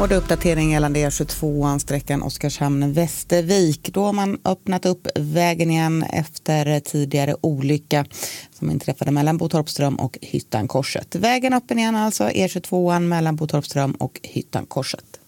Och det är uppdatering gällande E22, sträckan Oskarshamn-Västervik. Då har man öppnat upp vägen igen efter tidigare olycka som inträffade mellan Botorpström och Hyttankorset. Vägen öppen igen alltså, E22 mellan Botorpström och Hyttankorset.